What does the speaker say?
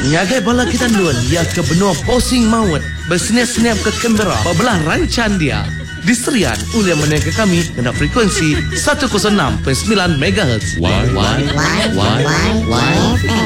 Nyagai bala kita luan, ia ke benua posing maut, bersenyap-senyap ke Canberra, bebelah rancan dia. Diserian oleh menengah kami kena frekuensi 106.9 MHz. Why?